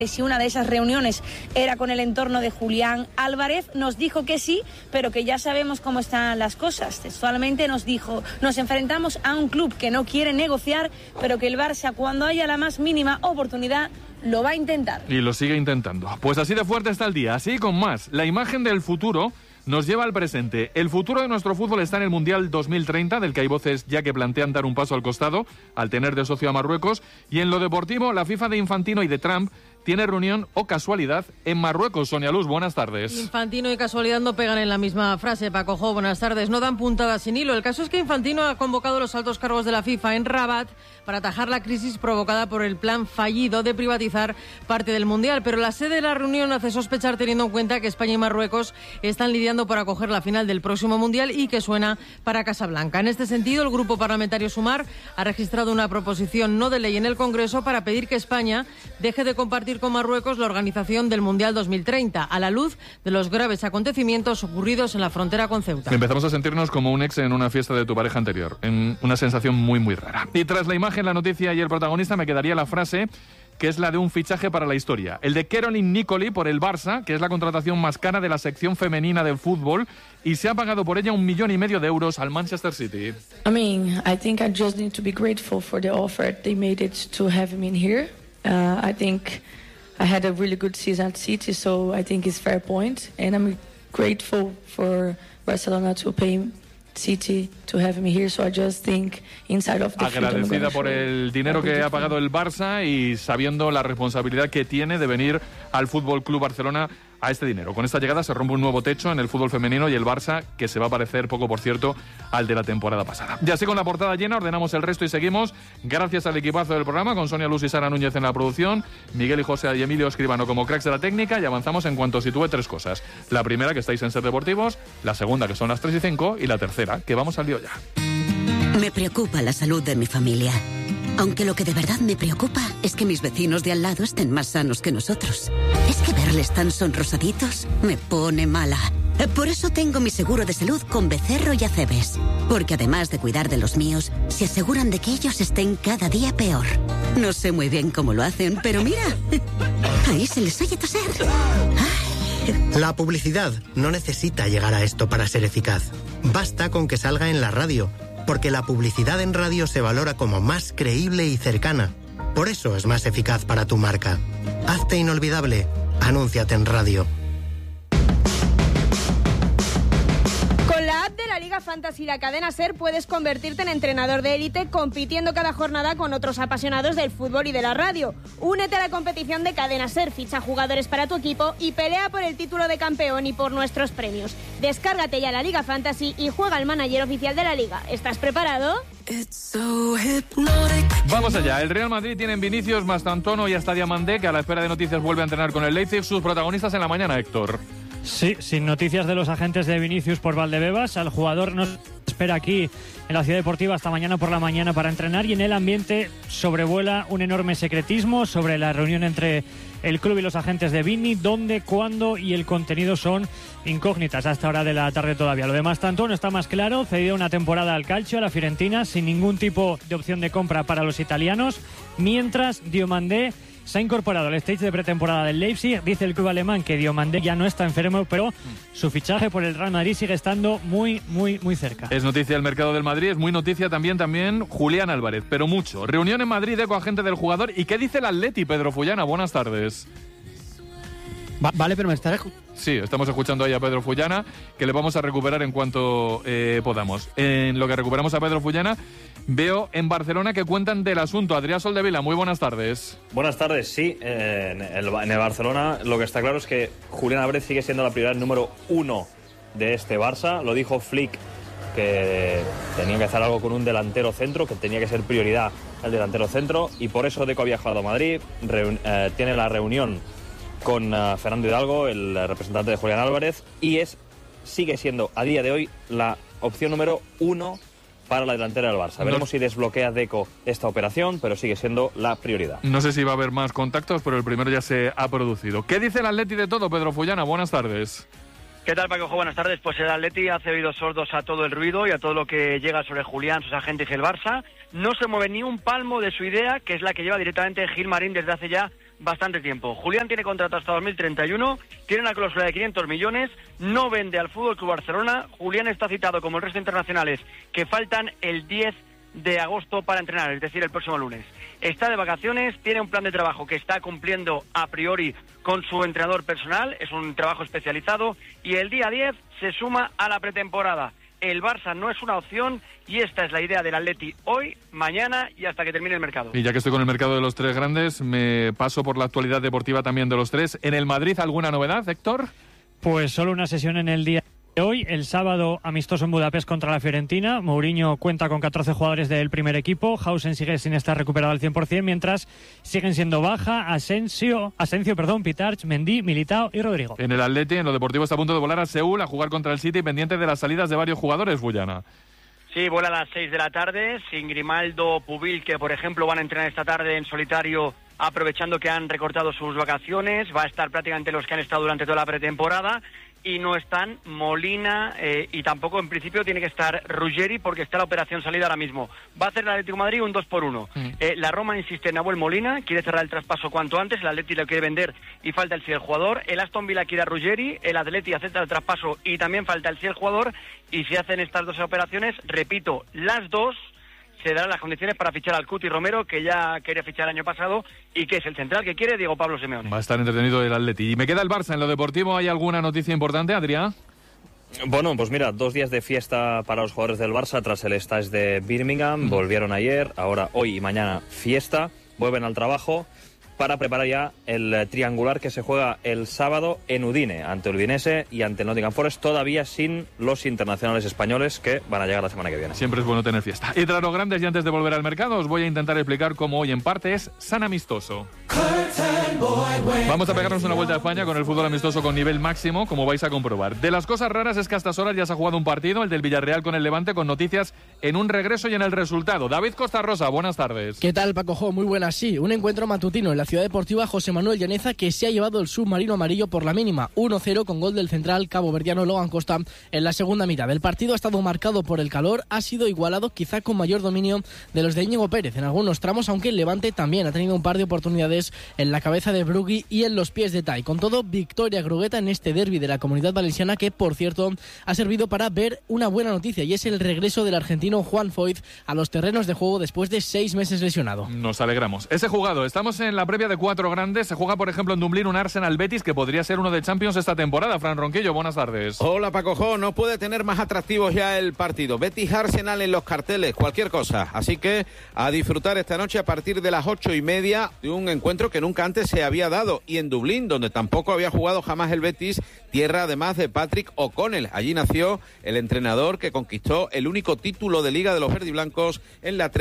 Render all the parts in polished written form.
Si una de esas reuniones era con el entorno de Julián Álvarez, nos dijo que sí, pero que ya sabemos cómo están las cosas. Textualmente nos dijo: nos enfrentamos a un club que no quiere negociar, pero que el Barça, cuando haya la más mínima oportunidad, lo va a intentar. Y lo sigue intentando. Pues así de fuerte está el día, así con más. La imagen del futuro nos lleva al presente. El futuro de nuestro fútbol está en el Mundial 2030, del que hay voces ya que plantean dar un paso al costado, al tener de socio a Marruecos. Y en lo deportivo, la FIFA de Infantino y de Trump tiene reunión o casualidad en Marruecos. Sonia Luz, buenas tardes. Infantino y casualidad no pegan en la misma frase, Paco Jo, buenas tardes. No dan puntadas sin hilo. El caso es que Infantino ha convocado a los altos cargos de la FIFA en Rabat para atajar la crisis provocada por el plan fallido de privatizar parte del Mundial. Pero la sede de la reunión hace sospechar, teniendo en cuenta que España y Marruecos están lidiando por acoger la final del próximo Mundial y que suena para Casablanca. En este sentido, el Grupo Parlamentario Sumar ha registrado una proposición no de ley en el Congreso para pedir que España deje de compartir con Marruecos la organización del Mundial 2030, a la luz de los graves acontecimientos ocurridos en la frontera con Ceuta. Empezamos a sentirnos como un ex en una fiesta de tu pareja anterior, en una sensación muy, muy rara. Y tras la imagen, la noticia y el protagonista, me quedaría la frase, que es la de un fichaje para la historia. El de Caroline Nicoli por el Barça, que es la contratación más cara de la sección femenina del fútbol, y se ha pagado por ella 1,5 millones de euros al Manchester City. I think I just need to be grateful for the offer they made it to have me in here. I think I had a really good season at City, so I think it's fair point. And I'm grateful for Barcelona to pay City to have me here, so I just think inside of the agradecida por el dinero que ha pagado el Barça y sabiendo la responsabilidad que tiene de venir al Fútbol Club Barcelona a este dinero. Con esta llegada se rompe un nuevo techo en el fútbol femenino y el Barça, que se va a parecer poco, por cierto, al de la temporada pasada. Ya así, con la portada llena, ordenamos el resto y seguimos. Gracias al equipazo del programa, con Sonia Luz y Sara Núñez en la producción, Miguel y José y Emilio Escribano como cracks de la técnica, y avanzamos en cuanto sitúe 3 cosas. La primera, que estáis en Ser Deportivos; la segunda, que son las 3 y 5; y la tercera, que vamos al lío ya. Me preocupa la salud de mi familia. Aunque lo que de verdad me preocupa es que mis vecinos de al lado estén más sanos que nosotros. Es que verles tan sonrosaditos me pone mala. Por eso tengo mi seguro de salud con Becerro y Acebes. Porque además de cuidar de los míos, se aseguran de que ellos estén cada día peor. No sé muy bien cómo lo hacen, pero mira, ahí se les oye toser. Ay. La publicidad no necesita llegar a esto para ser eficaz. Basta con que salga en la radio, porque la publicidad en radio se valora como más creíble y cercana. Por eso es más eficaz para tu marca. Hazte inolvidable. Anúnciate en radio. Con la app de la Liga Fantasy y la cadena SER puedes convertirte en entrenador de élite compitiendo cada jornada con otros apasionados del fútbol y de la radio. Únete a la competición de cadena SER, ficha jugadores para tu equipo y pelea por el título de campeón y por nuestros premios. Descárgate ya la Liga Fantasy y juega al manager oficial de la Liga. ¿Estás preparado? Vamos allá. El Real Madrid tiene en Vinicius, Mastantuono y hasta Diamandé, que a la espera de noticias vuelve a entrenar con el Leipzig. Sus protagonistas en la mañana, Héctor. Sí, sin noticias de los agentes de Vinicius por Valdebebas. Al jugador nos espera aquí en la Ciudad Deportiva hasta mañana por la mañana para entrenar, y en el ambiente sobrevuela un enorme secretismo sobre la reunión entre el club y los agentes de Vini. Dónde, cuándo y el contenido son incógnitas hasta hora de la tarde todavía. Lo demás tanto no está más claro. Cedido una temporada al Calcio, a la Fiorentina, sin ningún tipo de opción de compra para los italianos, mientras Diomandé se ha incorporado al stage de pretemporada del Leipzig. Dice el club alemán que Diomandé ya no está enfermo, pero su fichaje por el Real Madrid sigue estando muy cerca. Es noticia el mercado del Madrid, es muy noticia también Julián Álvarez, pero mucho. Reunión en Madrid de coagente del jugador. ¿Y qué dice el Atleti, Pedro Fullana? Buenas tardes. Vale, pero me estaré... Sí, estamos escuchando ahí a Pedro Fullana, que le vamos a recuperar en cuanto podamos. En lo que recuperamos a Pedro Fullana, veo en Barcelona que cuentan del asunto. Adrián Soldevila, muy buenas tardes. Buenas tardes, sí. En el Barcelona lo que está claro es que Julián Álvarez sigue siendo la prioridad número 1 de este Barça. Lo dijo Flick, que tenía que hacer algo con un delantero centro, que tenía que ser prioridad el delantero centro, y por eso Deco ha viajado a Madrid, tiene la reunión con Fernando Hidalgo, el representante de Julián Álvarez, y sigue siendo a día de hoy la opción número 1 para la delantera del Barça. Veremos si desbloquea Deco esta operación, pero sigue siendo la prioridad. No sé si va a haber más contactos, pero el primero ya se ha producido. ¿Qué dice el Atleti de todo, Pedro Fullana? Buenas tardes. ¿Qué tal, Paco? Buenas tardes. Pues el Atleti hace oídos sordos a todo el ruido y a todo lo que llega sobre Julián, sus agentes y el Barça. No se mueve ni un palmo de su idea, que es la que lleva directamente Gil Marín desde hace ya bastante tiempo. Julián tiene contrato hasta 2031, tiene una cláusula de 500 millones, no vende al Fútbol Club Barcelona. Julián está citado como el resto de internacionales que faltan el 10 de agosto para entrenar, es decir, el próximo lunes. Está de vacaciones, tiene un plan de trabajo que está cumpliendo a priori con su entrenador personal, es un trabajo especializado, y el día 10 se suma a la pretemporada. El Barça no es una opción y esta es la idea del Atleti hoy, mañana y hasta que termine el mercado. Y ya que estoy con el mercado de los tres grandes, me paso por la actualidad deportiva también de los tres. ¿En el Madrid alguna novedad, Héctor? Pues solo una sesión en el día de hoy. El sábado, amistoso en Budapest contra la Fiorentina. Mourinho cuenta con 14 jugadores del primer equipo. Hausen sigue sin estar recuperado al 100%, mientras siguen siendo baja Asensio, Pitarch, Mendy, Militao y Rodrigo. En el Atleti, en lo deportivo, está a punto de volar a Seúl a jugar contra el City, pendiente de las salidas de varios jugadores, Bullana. Sí, vuela a las 6 de la tarde, sin Grimaldo, Pubil, que por ejemplo van a entrenar esta tarde en solitario, aprovechando que han recortado sus vacaciones. Va a estar prácticamente los que han estado durante toda la pretemporada. Y no están Molina y tampoco en principio tiene que estar Ruggeri porque está la operación salida ahora mismo. Va a hacer el Atlético de Madrid un 2-1. La Roma insiste en Nahuel Molina, quiere cerrar el traspaso cuanto antes, el Atlético lo quiere vender y falta el sí del jugador. El Aston Villa quiere a Ruggeri, el Atlético acepta el traspaso y también falta el sí del jugador. Y si hacen estas dos operaciones, repito, las dos, se darán las condiciones para fichar al Cuti Romero, que ya quería fichar el año pasado, y que es el central que quiere Diego Pablo Simeone. Va a estar entretenido el Atleti. Y me queda el Barça. En lo deportivo, ¿hay alguna noticia importante, Adrián? Bueno, pues mira, 2 días de fiesta para los jugadores del Barça tras el stage de Birmingham. Volvieron ayer, ahora hoy y mañana fiesta. Vuelven al trabajo para preparar ya el triangular que se juega el sábado en Udine, ante el Udinese y ante el Nottingham Forest, todavía sin los internacionales españoles que van a llegar la semana que viene. Siempre es bueno tener fiesta. Y tras los grandes, y antes de volver al mercado, os voy a intentar explicar cómo hoy en parte es San Amistoso. Vamos a pegarnos una vuelta a España con el fútbol amistoso con nivel máximo, como vais a comprobar. De las cosas raras es que a estas horas ya se ha jugado un partido, el del Villarreal con el Levante, con noticias en un regreso y en el resultado. David Costa Rosa, buenas tardes. ¿Qué tal, Paco Jo? Muy buenas, sí. Un encuentro matutino en la Ciudad Deportiva José Manuel Llaneza que se ha llevado el submarino amarillo por la mínima. 1-0 con gol del central caboverdiano Logan Costa en la segunda mitad. El partido ha estado marcado por el calor, ha sido igualado quizá con mayor dominio de los de Íñigo Pérez en algunos tramos, aunque el Levante también ha tenido un par de oportunidades en la cabeza de Brugui y en los pies de Tai. Con todo, victoria grugueta en este derbi de la Comunidad Valenciana que, por cierto, ha servido para ver una buena noticia y es el regreso del argentino Juan Foyth a los terrenos de juego después de 6 meses lesionado. Nos alegramos. Ese jugado, estamos en la previa de 4 grandes. Se juega, por ejemplo, en Dublín un Arsenal Betis que podría ser uno de Champions esta temporada. Fran Ronquillo, buenas tardes. Hola, Paco Jo. No puede tener más atractivos ya el partido. Betis Arsenal en los carteles, cualquier cosa. Así que a disfrutar esta noche a partir de las 8:30 de un encuentro que nunca antes se había dado. Y en Dublín, donde tampoco había jugado jamás el Betis, tierra además de Patrick O'Connell. Allí nació el entrenador que conquistó el único título de Liga de los verdiblancos en la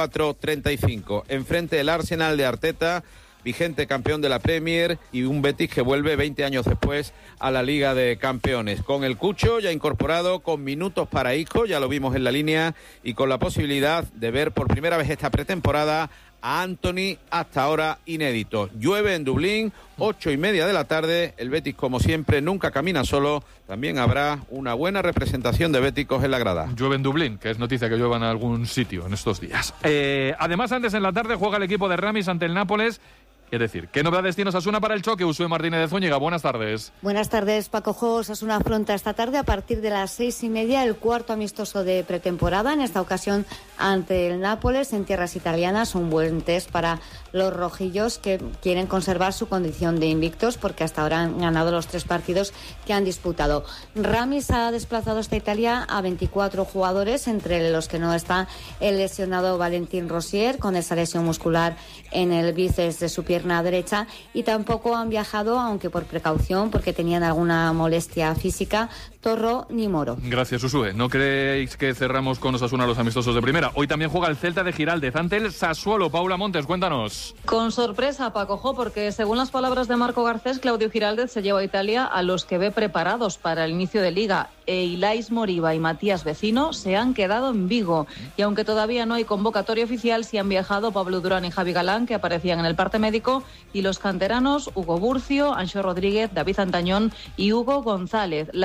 34-35. Enfrente el Arsenal de Arteta, vigente campeón de la Premier, y un Betis que vuelve 20 años después a la Liga de Campeones. Con el Cucho ya incorporado, con minutos para Isco, ya lo vimos en la línea, y con la posibilidad de ver por primera vez esta pretemporada a Anthony, hasta ahora inédito. Llueve en Dublín, 8:30 de la tarde. El Betis, como siempre, nunca camina solo. También habrá una buena representación de béticos en la grada. Llueve en Dublín, que es noticia que llueva en algún sitio en estos días. Además, antes en la tarde juega el equipo de Ramis ante el Nápoles. Es decir, ¿qué novedades tiene Osasuna para el choque? Usue Martínez de Zúñiga, buenas tardes. Buenas tardes, Paco Jo. Osasuna afronta esta tarde a partir de las 6:30 el cuarto amistoso de pretemporada, en esta ocasión ante el Nápoles en tierras italianas. Un buen test para los rojillos que quieren conservar su condición de invictos porque hasta ahora han ganado los 3 partidos que han disputado. Ramis ha desplazado hasta Italia a 24 jugadores, entre los que no está el lesionado Valentín Rosier con esa lesión muscular en el bíceps de su pierna derecha, y tampoco han viajado, aunque por precaución, porque tenían alguna molestia física, Torro ni Moro. Gracias, Usue. ¿No creéis que cerramos con Osasuna los amistosos de primera? Hoy también juega el Celta de Giraldez ante el Sassuolo. Paula Montes, cuéntanos. Con sorpresa, Paco Jo, porque según las palabras de Marco Garcés, Claudio Giraldez se lleva a Italia a los que ve preparados para el inicio de Liga. Ilais Moriba y Matías Vecino se han quedado en Vigo. Y aunque todavía no hay convocatoria oficial, sí han viajado Pablo Durán y Javi Galán, que aparecían en el parte médico, y los canteranos Hugo Burcio, Anxo Rodríguez, David Antañón y Hugo González. La gira italiana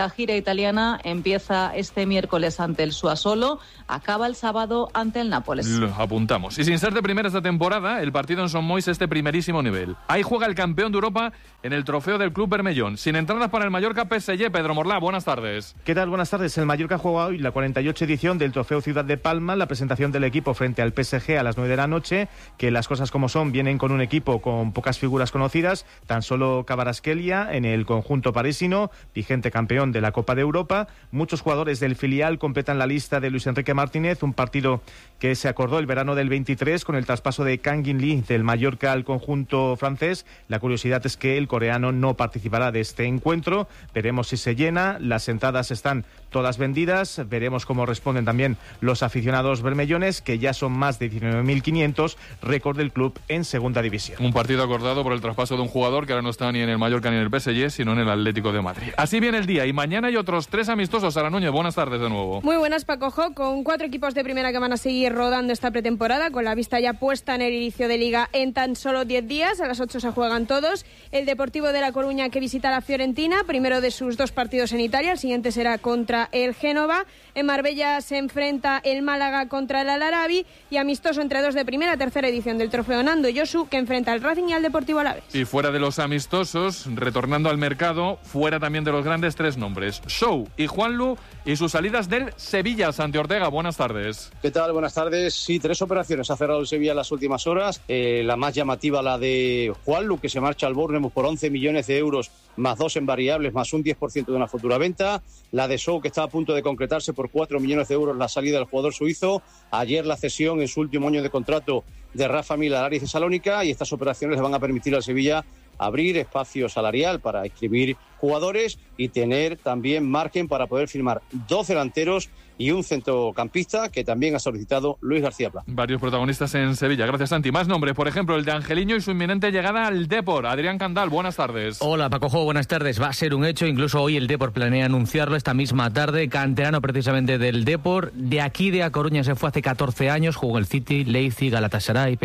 italiana empieza este miércoles ante el Sassuolo, acaba el sábado ante el Nápoles. Lo apuntamos. Y sin ser de primera esta temporada, el partido en Son Moix es de primerísimo nivel. Ahí juega el campeón de Europa en el trofeo del Club Bermellón. Sin entradas para el Mallorca PSG. Pedro Morlá, buenas tardes. ¿Qué tal? Buenas tardes. El Mallorca juega hoy la 48 edición del trofeo Ciudad de Palma. La presentación del equipo frente al PSG a las 9 de la noche. Que las cosas como son, vienen con un equipo con pocas figuras conocidas. Tan solo Kvaratskhelia en el conjunto parisino, vigente campeón de la Copa de Europa. Muchos jugadores del filial completan la lista de Luis Enrique Martínez. Un partido que se acordó el verano del 23 con el traspaso de Kang In Lee del Mallorca al conjunto francés. La curiosidad es que el coreano no participará de este encuentro. Veremos si se llena. Las entradas están todas vendidas. Veremos cómo responden también los aficionados bermellones, que ya son más de 19.500, récord del club en segunda división. Un partido acordado por el traspaso de un jugador que ahora no está ni en el Mallorca ni en el PSG, sino en el Atlético de Madrid. Así viene el día y mañana hay otros 3 amistosos. Sara Núñez, buenas tardes de nuevo. Muy buenas, Paco Jo, con 4 equipos de primera que van a seguir rodando esta pretemporada, con la vista ya puesta en el inicio de Liga en tan solo 10 días. A las 8 se juegan todos. El Deportivo de La Coruña, que visita la Fiorentina, primero de sus 2 partidos en Italia. El siguiente será contra el Génova. En Marbella se enfrenta el Málaga contra el Al-Arabi, y amistoso entre 2 de primera, tercera edición del trofeo Nando Yosu, que enfrenta al Racing y al Deportivo Alavés. Y fuera de los amistosos, retornando al mercado, fuera también de los grandes, 3 nombres: Show y Juanlu, y sus salidas del Sevilla. Santi Ortega, buenas tardes. ¿Qué tal? Buenas tardes. Sí, 3 operaciones ha cerrado el Sevilla en las últimas horas. La más llamativa, la de Juanlu, que se marcha al Bournemouth por 11 millones de euros, más 2 en variables, más un 10% de una futura venta. La de Show, que está a punto de concretarse por 4 millones de euros, la salida del jugador suizo. Ayer la cesión en su último año de contrato de Rafa Mil al Aris Tesalónica, y estas operaciones le van a permitir al Sevilla abrir espacio salarial para inscribir jugadores y tener también margen para poder firmar 2 delanteros y un centrocampista, que también ha solicitado Luis García Plá. Varios protagonistas en Sevilla. Gracias, Santi. Más nombres, por ejemplo, el de Angeliño y su inminente llegada al Depor. Adrián Candal, buenas tardes. Hola, Paco Jo, buenas tardes. Va a ser un hecho, incluso hoy el Depor planea anunciarlo esta misma tarde. Canterano precisamente del Depor. De aquí de A Coruña se fue hace 14 años, jugó en el City, Leipzig, Galatasaray,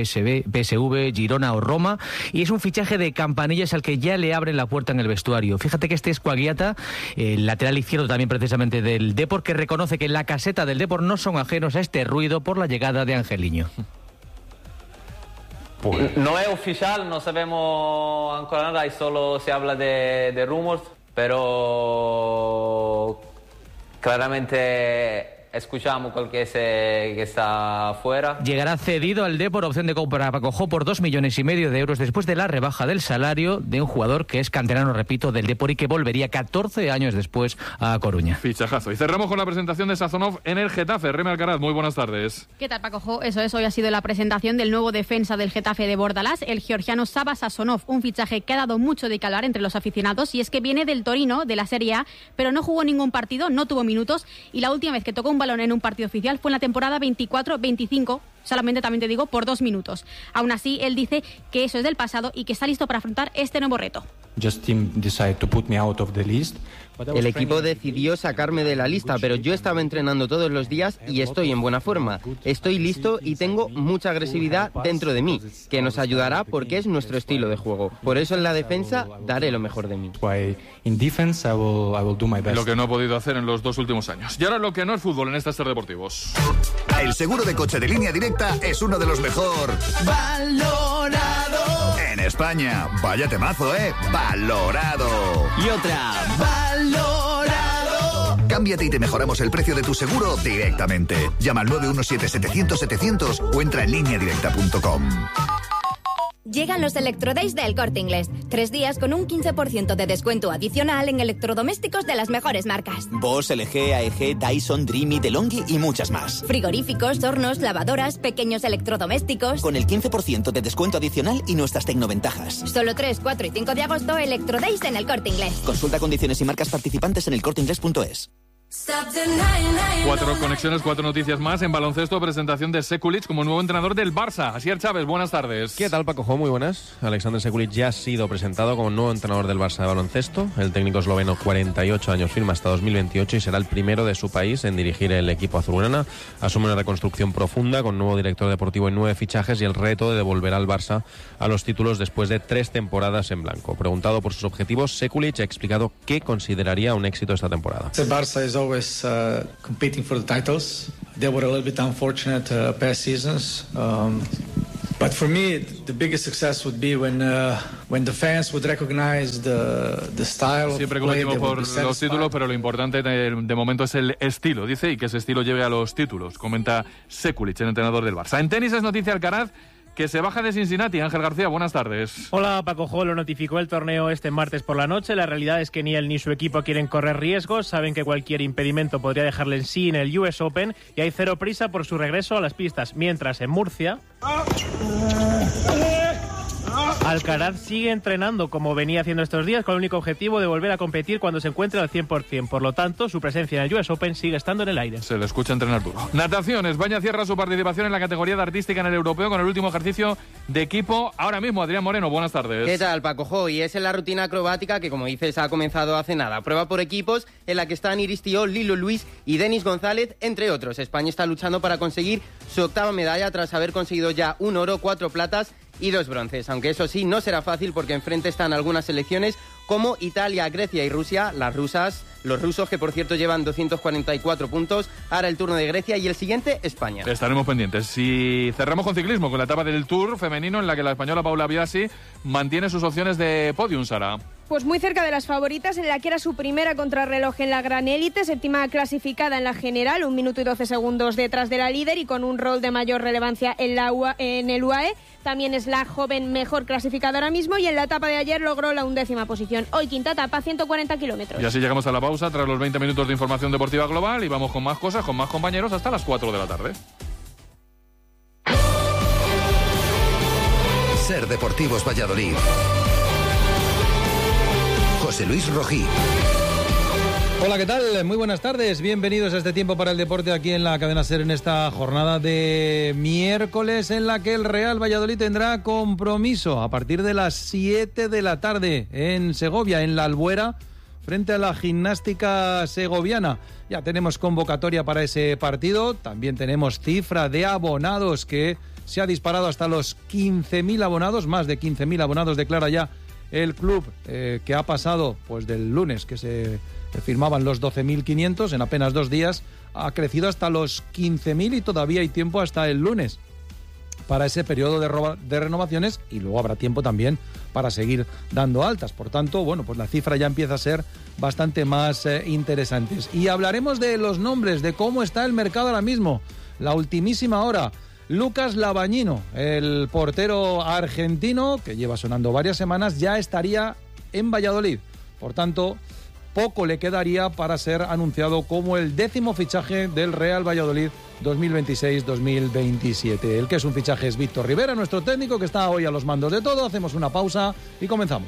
PSV, Girona o Roma, y es un fichaje de campanillas al que ya le abren la puerta en el vestuario. Fíjate que este es Coagliata, el lateral izquierdo también precisamente del Depor, que reconoce que la caseta del Depor no son ajenos a este ruido por la llegada de Angeliño. No es oficial, no sabemos ancora nada, y solo se habla de rumores, pero claramente escuchamos cuál que está afuera. Llegará cedido al Depor, opción de compra Paco Jo por 2,5 millones de euros después de la rebaja del salario de un jugador que es canterano, repito, del Depor, y que volvería 14 años después a Coruña. Fichajazo. Y cerramos con la presentación de Sazonov en el Getafe. Remy Alcaraz, muy buenas tardes. ¿Qué tal, Paco Jo? Eso es, hoy ha sido la presentación del nuevo defensa del Getafe de Bordalás, el georgiano Sava Sazonov, un fichaje que ha dado mucho de hablar entre los aficionados, y es que viene del Torino, de la Serie A, pero no jugó ningún partido, no tuvo minutos, y la última vez que tocó un balón en un partido oficial fue en la temporada 24-25, solamente también te digo por 2 minutos. Aún así, él dice que eso es del pasado y que está listo para afrontar este nuevo reto. El equipo decidió sacarme de la lista, pero yo estaba entrenando todos los días y estoy en buena forma. Estoy listo y tengo mucha agresividad dentro de mí, que nos ayudará porque es nuestro estilo de juego. Por eso en la defensa daré lo mejor de mí. Lo que no ha podido hacer en los 2 últimos años. Y ahora lo que no es fútbol en estos Ser Deportivos. El seguro de coche de Línea Directa es uno de los mejor valorado en España. Vaya temazo, valorado. Y otra, valorado. Cámbiate y te mejoramos el precio de tu seguro directamente. Llama al 917-700-700 o entra en lineadirecta.com. Llegan los Electrodays del Corte Inglés. 3 días con un 15% de descuento adicional en electrodomésticos de las mejores marcas. Bosch, LG, AEG, Dyson, Dreamy, DeLonghi y muchas más. Frigoríficos, hornos, lavadoras, pequeños electrodomésticos. Con el 15% de descuento adicional y nuestras tecnoventajas. Solo 3, 4 y 5 de agosto, Electrodays en el Corte Inglés. Consulta condiciones y marcas participantes en elcorteinglés.es. 4 conexiones, 4 noticias más. En baloncesto, presentación de Sekulic como nuevo entrenador del Barça. Asier Chávez, buenas tardes. ¿Qué tal, Paco? Muy buenas. Alexander Sekulic ya ha sido presentado como nuevo entrenador del Barça de baloncesto. El técnico esloveno, 48 años, firma hasta 2028 y será el primero de su país en dirigir el equipo azulgrana. Asume una reconstrucción profunda con nuevo director deportivo y 9 fichajes y el reto de devolver al Barça a los títulos después de 3 temporadas en blanco. Preguntado por sus objetivos, Sekulic ha explicado qué consideraría un éxito esta temporada. The Barça is always competing for the titles. They were a little bit unfortunate past seasons. But for me, the biggest success would be when the fans would recognize the style. Siempre of play. competimos por los títulos, pero lo importante de momento es el estilo, dice, y que ese estilo lleve a los títulos, comenta Sekulic, el entrenador del Barça. En tenis es noticia Alcaraz, que se baja de Cincinnati. Ángel García, buenas tardes. Hola, Paco Jo, lo notificó el torneo este martes por la noche. La realidad es que ni él ni su equipo quieren correr riesgos. Saben que cualquier impedimento podría dejarle en sí en el US Open y hay cero prisa por su regreso a las pistas. Mientras en Murcia, Alcaraz sigue entrenando como venía haciendo estos días con el único objetivo de volver a competir cuando se encuentre al 100%. Por lo tanto, su presencia en el US Open sigue estando en el aire. Se le escucha entrenar duro. Natación. España cierra su participación en la categoría de artística en el europeo con el último ejercicio de equipo. Ahora mismo, Adrián Moreno, buenas tardes. ¿Qué tal, Paco Jo? Y es en la rutina acrobática que, como dices, ha comenzado hace nada. Prueba por equipos en la que están Iris Tiol, Lilo Luis y Denis González, entre otros. España está luchando para conseguir su octava medalla tras haber conseguido ya 1 oro, 4 platas y 2 bronces, aunque eso sí, no será fácil porque enfrente están algunas selecciones como Italia, Grecia y Rusia. Los rusos, que por cierto llevan 244 puntos. Ahora el turno de Grecia y el siguiente, España. Estaremos pendientes. Y cerramos con ciclismo, con la etapa del Tour femenino en la que la española Paula Biasi mantiene sus opciones de podium, Sara. Pues muy cerca de las favoritas, en la que era su primera contrarreloj en la gran élite, séptima clasificada en la general, 1 minuto y 12 segundos detrás de la líder y con un rol de mayor relevancia en el UAE. También es la joven mejor clasificada ahora mismo y en la etapa de ayer logró la 11ª posición. Hoy quinta etapa, 140 kilómetros. Y así llegamos a la pausa tras los 20 minutos de información deportiva global y vamos con más cosas, con más compañeros hasta las 4 de la tarde. Ser Deportivos Valladolid. José Luis Rojí. Hola, ¿qué tal? Muy buenas tardes. Bienvenidos a este tiempo para el deporte aquí en la cadena SER en esta jornada de miércoles en la que el Real Valladolid tendrá compromiso a partir de las 7 de la tarde en Segovia, en la Albuera, frente a la Gimnástica Segoviana. Ya tenemos convocatoria para ese partido. También tenemos cifra de abonados que se ha disparado hasta los 15.000 abonados. Más de 15.000 abonados declara ya el club, que ha pasado pues del lunes que se firmaban los 12.500 en apenas 2 días, ha crecido hasta los 15.000 y todavía hay tiempo hasta el lunes para ese periodo de renovaciones y luego habrá tiempo también para seguir dando altas. Por tanto, bueno, pues la cifra ya empieza a ser bastante más interesante. Y hablaremos de los nombres, de cómo está el mercado ahora mismo. La ultimísima hora. Lucas Labañino, el portero argentino, que lleva sonando varias semanas, ya estaría en Valladolid. Por tanto, poco le quedaría para ser anunciado como el 10º fichaje del Real Valladolid 2026-2027. El que es un fichaje es Víctor Rivera, nuestro técnico, que está hoy a los mandos de todo. Hacemos una pausa y comenzamos.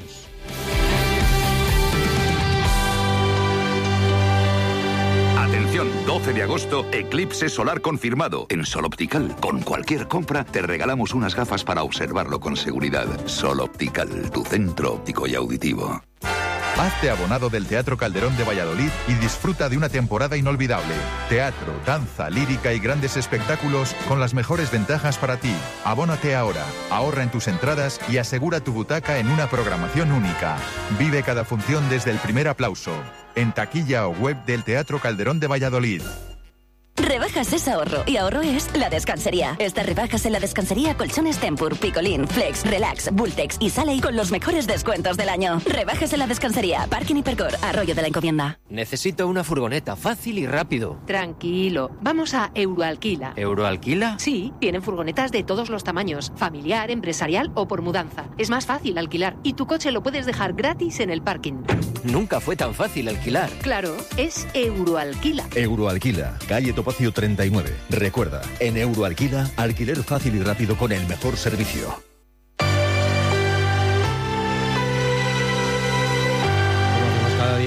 12 de agosto, eclipse solar confirmado en Sol Optical. Con cualquier compra te regalamos unas gafas para observarlo con seguridad. Sol Optical, tu centro óptico y auditivo. Hazte abonado del Teatro Calderón de Valladolid y disfruta de una temporada inolvidable. Teatro, danza, lírica y grandes espectáculos con las mejores ventajas para ti. Abónate ahora, ahorra en tus entradas y asegura tu butaca en una programación única. Vive cada función desde el primer aplauso. En taquilla o web del Teatro Calderón de Valladolid. Rebajas es ahorro y ahorro es La Descansería. Estas rebajas en La Descansería: colchones Tempur, Picolín, Flex, Relax, Bultex y Sale con los mejores descuentos del año. Rebajas en La Descansería, Parking Hipercor, Arroyo de la Encomienda. Necesito una furgoneta fácil y rápido. Tranquilo, vamos a Euroalquila. ¿Euroalquila? Sí, tienen furgonetas de todos los tamaños, familiar, empresarial o por mudanza. Es más fácil alquilar y tu coche lo puedes dejar gratis en el parking. Nunca fue tan fácil alquilar. Claro, es Euroalquila. Euroalquila, calle Topacio 39. Recuerda, en Euroalquila, alquiler fácil y rápido con el mejor servicio.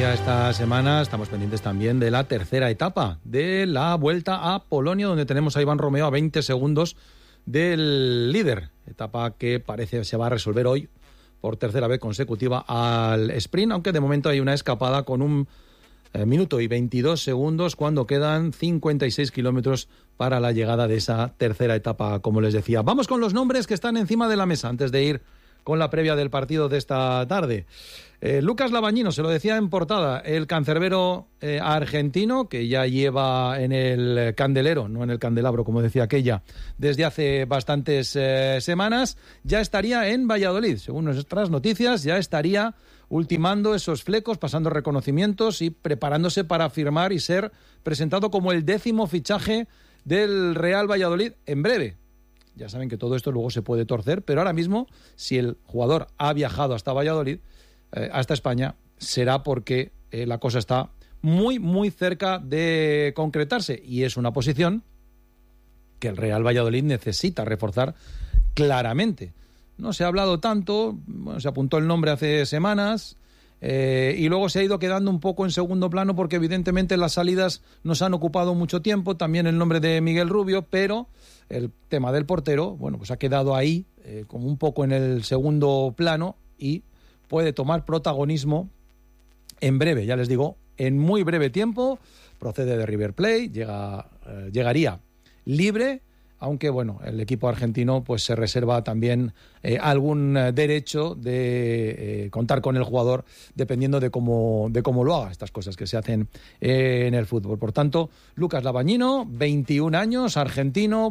ya esta semana estamos pendientes también de la tercera etapa de la Vuelta a Polonia, donde tenemos a Iván Romeo a 20 segundos del líder. Etapa que parece se va a resolver hoy por tercera vez consecutiva al sprint, aunque de momento hay una escapada con un minuto y 22 segundos cuando quedan 56 kilómetros para la llegada de esa tercera etapa, como les decía. Vamos con los nombres que están encima de la mesa antes de ir con la previa del partido de esta tarde. Lucas Labañino, se lo decía en portada, el cancerbero argentino, que ya lleva en el candelero, no en el candelabro, como decía aquella, desde hace bastantes semanas, ya estaría en Valladolid. Según nuestras noticias, ya estaría ultimando esos flecos, pasando reconocimientos y preparándose para firmar y ser presentado como el 10º fichaje del Real Valladolid en breve. Ya saben que todo esto luego se puede torcer, pero ahora mismo, si el jugador ha viajado hasta Valladolid, hasta España, será porque la cosa está muy, muy cerca de concretarse, y es una posición que el Real Valladolid necesita reforzar claramente. No se ha hablado tanto, bueno, se apuntó el nombre hace semanas, y luego se ha ido quedando un poco en segundo plano porque evidentemente las salidas nos han ocupado mucho tiempo, también el nombre de Miguel Rubio, pero el tema del portero, bueno, pues ha quedado ahí como un poco en el segundo plano y puede tomar protagonismo en breve, ya les digo, en muy breve tiempo. Procede de River Plate, llegaría libre, aunque bueno, el equipo argentino pues se reserva también algún derecho de contar con el jugador dependiendo de cómo lo haga, estas cosas que se hacen en el fútbol. Por tanto, Lucas Labañino, 21 años, argentino,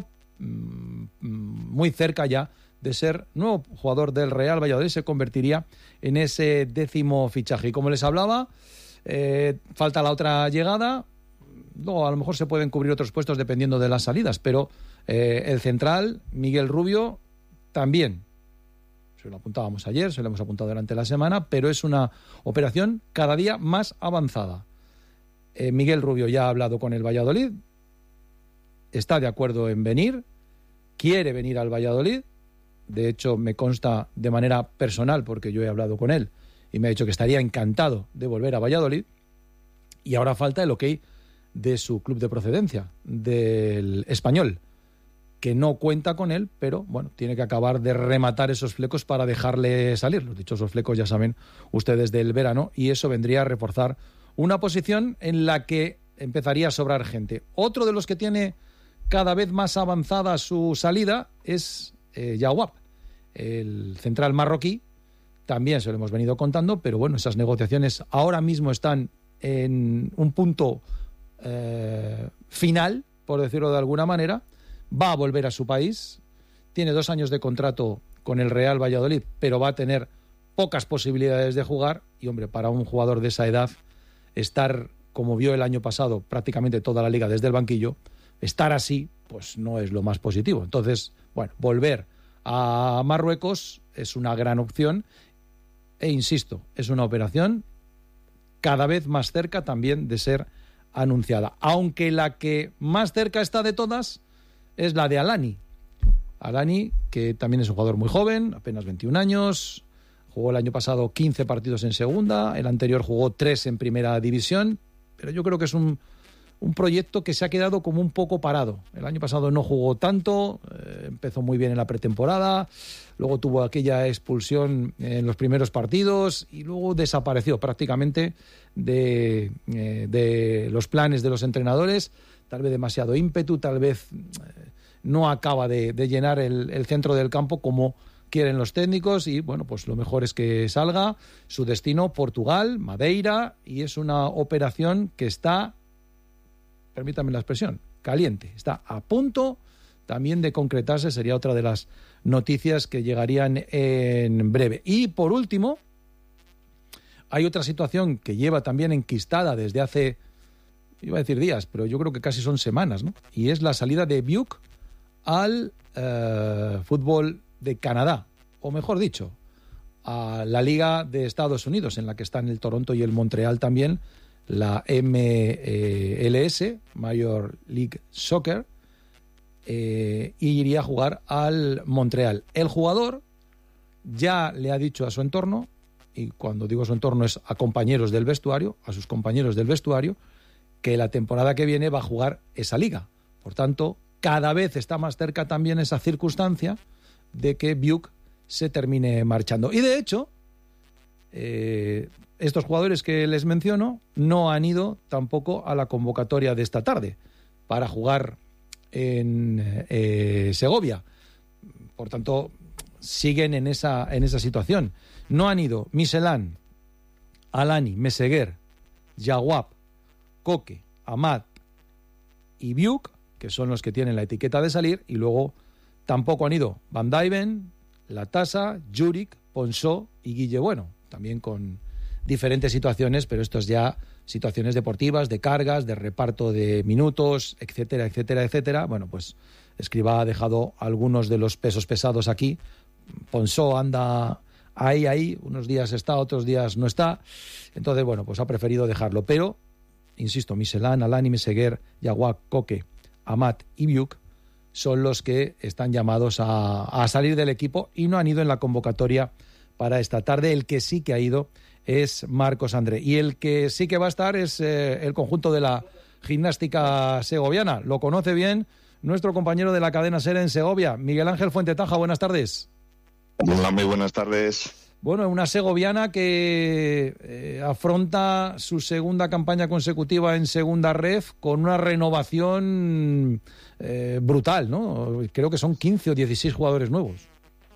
muy cerca ya de ser nuevo jugador del Real Valladolid, se convertiría en ese 10º fichaje. Y como les hablaba, falta la otra llegada. Luego a lo mejor se pueden cubrir otros puestos dependiendo de las salidas, pero el central, Miguel Rubio, también. Se lo apuntábamos ayer, se lo hemos apuntado durante la semana, pero es una operación cada día más avanzada. Miguel Rubio ya ha hablado con el Valladolid, está de acuerdo en venir, quiere venir al Valladolid. De hecho, me consta de manera personal, porque yo he hablado con él, y me ha dicho que estaría encantado de volver a Valladolid. Y ahora falta el ok de su club de procedencia, del Español, que no cuenta con él, pero bueno, tiene que acabar de rematar esos flecos para dejarle salir. Los dichosos flecos, ya saben ustedes, del verano, y eso vendría a reforzar una posición en la que empezaría a sobrar gente. Otro de los que tiene cada vez más avanzada su salida es Jawab, el central marroquí. También se lo hemos venido contando, pero bueno, esas negociaciones ahora mismo están en un punto final, por decirlo de alguna manera. Va a volver a su país, tiene 2 años de contrato con el Real Valladolid, pero va a tener pocas posibilidades de jugar, y hombre, para un jugador de esa edad, estar, como vio el año pasado, prácticamente toda la liga desde el banquillo, estar así, pues no es lo más positivo. Entonces, bueno, volver a Marruecos es una gran opción, e insisto, es una operación cada vez más cerca también de ser anunciada, aunque la que más cerca está de todas es la de Alani. Alani, que también es un jugador muy joven, apenas 21 años, jugó el año pasado 15 partidos en segunda, el anterior jugó 3 en primera división, pero yo creo que es un proyecto que se ha quedado como un poco parado. El año pasado no jugó tanto, empezó muy bien en la pretemporada, luego tuvo aquella expulsión en los primeros partidos y luego desapareció prácticamente de los planes de los entrenadores. Tal vez demasiado ímpetu, tal vez no acaba de llenar el centro del campo como quieren los técnicos, y bueno, pues lo mejor es que salga. Su destino, Portugal, Madeira, y es una operación que está, permítanme la expresión, caliente, está a punto también de concretarse. Sería otra de las noticias que llegarían en breve. Y por último, hay otra situación que lleva también enquistada desde hace, iba a decir días, pero yo creo que casi son semanas, ¿no? Y es la salida de Biuk al fútbol de Canadá, o mejor dicho, a la Liga de Estados Unidos, en la que están el Toronto y el Montreal también, la MLS, Major League Soccer, y iría a jugar al Montreal. El jugador ya le ha dicho a su entorno y cuando digo su entorno es a compañeros del vestuario, a sus compañeros del vestuario, que la temporada que viene va a jugar esa liga. Por tanto, cada vez está más cerca también esa circunstancia de que Biuk se termine marchando. Y de hecho, estos jugadores que les menciono no han ido tampoco a la convocatoria de esta tarde para jugar en Segovia. Por tanto, siguen en esa situación. No han ido Michelán, Alani, Meseguer, Jawab, Koke, Amat y Biuk, que son los que tienen la etiqueta de salir, y luego tampoco han ido Van Dijven, Latasa, Juric, Ponsó y Guille Bueno, también con diferentes situaciones, pero esto es ya situaciones deportivas, de cargas, de reparto de minutos, etcétera, etcétera, etcétera. Bueno, pues Escribá ha dejado algunos de los pesos pesados aquí. Ponsó anda ahí, unos días está, otros días no está. Entonces, bueno, pues ha preferido dejarlo. Pero, insisto, Michelán, Alani, Meseguer, Jawab, Koke, Amat y Biuk son los que están llamados a salir del equipo y no han ido en la convocatoria para esta tarde. El que sí que ha ido es Marcos André. Y el que sí que va a estar es el conjunto de la gimnástica segoviana. Lo conoce bien nuestro compañero de la cadena SER en Segovia, Miguel Ángel Fuentetaja. Buenas tardes. Hola, muy buenas tardes. Bueno, una segoviana que afronta su segunda campaña consecutiva en Segunda Ref con una renovación brutal, ¿no? Creo que son 15 o 16 jugadores nuevos.